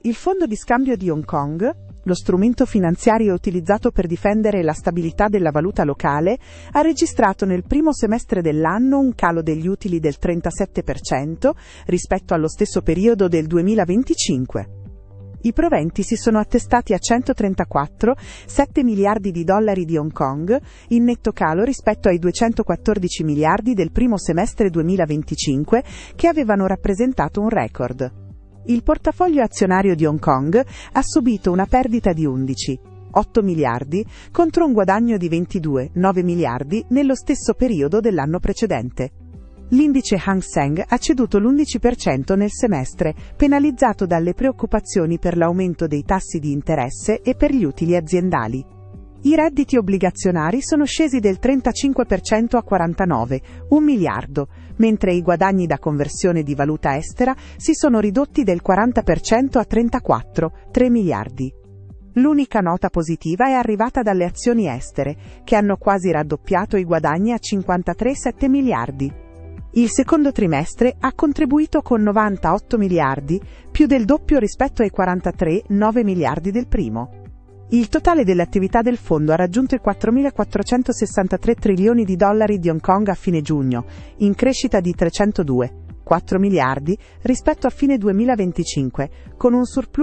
Il fondo di scambio di Hong Kong, lo strumento finanziario utilizzato per difendere la stabilità della valuta locale, ha registrato nel primo semestre dell'anno un calo degli utili del 37% rispetto allo stesso periodo del 2025. I proventi si sono attestati a 134,7 miliardi di dollari di Hong Kong, in netto calo rispetto ai 214 miliardi del primo semestre 2025, che avevano rappresentato un record. Il portafoglio azionario di Hong Kong ha subito una perdita di 11,8 miliardi contro un guadagno di 22,9 miliardi nello stesso periodo dell'anno precedente. L'indice Hang Seng ha ceduto l'11% nel semestre, penalizzato dalle preoccupazioni per l'aumento dei tassi di interesse e per gli utili aziendali. I redditi obbligazionari sono scesi del 35% a 49,1 miliardo, mentre i guadagni da conversione di valuta estera si sono ridotti del 40% a 34,3 miliardi. L'unica nota positiva è arrivata dalle azioni estere, che hanno quasi raddoppiato i guadagni a 53,7 miliardi. Il secondo trimestre ha contribuito con 98 miliardi, più del doppio rispetto ai 43,9 miliardi del primo. Il totale delle attività del fondo ha raggiunto i 4.463 trilioni di dollari di Hong Kong a fine giugno, in crescita di 302,4 miliardi rispetto a fine 2025, con un surplus